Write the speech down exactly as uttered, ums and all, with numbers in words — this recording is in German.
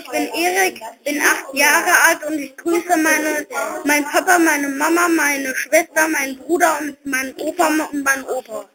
ich bin Erik, bin acht Jahre alt und ich grüße meine, mein Papa, meine Mama, meine Schwester, meinen Bruder und meinen Opa und meinen Opa.